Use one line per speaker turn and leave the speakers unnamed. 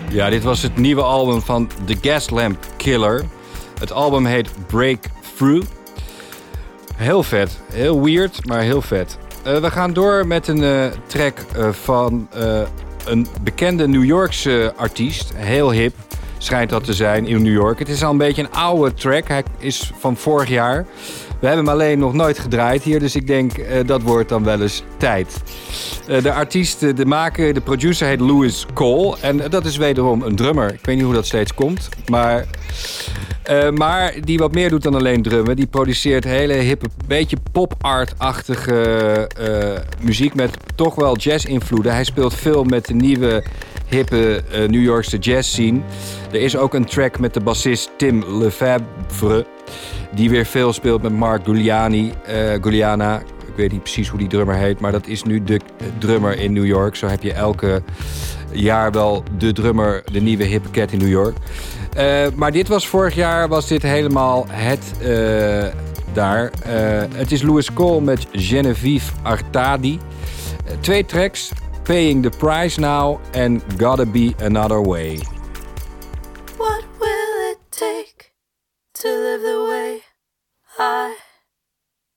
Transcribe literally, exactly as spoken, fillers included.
Ja, dit was het nieuwe album van The Gaslamp Killer. Het album heet Breakthrough. Heel vet. Heel weird, maar heel vet. Uh, we gaan door met een uh, track uh, van uh, een bekende New Yorkse artiest. Heel hip schijnt dat te zijn in New York. Het is al een beetje een oude track. Hij is van vorig jaar. We hebben hem alleen nog nooit gedraaid hier, dus ik denk uh, dat wordt dan wel eens tijd. Uh, de artiest, de maker, de producer heet Louis Cole. En uh, dat is wederom een drummer. Ik weet niet hoe dat steeds komt, maar... Uh, maar die wat meer doet dan alleen drummen. Die produceert hele hippe, beetje pop-art-achtige uh, muziek met toch wel jazz-invloeden. Hij speelt veel met de nieuwe hippe uh, New Yorkse jazz scene. Er is ook een track met de bassist Tim Lefebvre, die weer veel speelt met Mark Guiliani, uh, Guiliana. Ik weet niet precies hoe die drummer heet, maar dat is nu de drummer in New York. Zo heb je elke jaar wel de drummer, de nieuwe hippe cat in New York. Uh, maar dit was vorig jaar, was dit helemaal het uh, daar. Uh, het is Louis Cole met Genevieve Artadi. Uh, twee tracks, Paying the Price Now en Gotta Be Another Way.
What will it take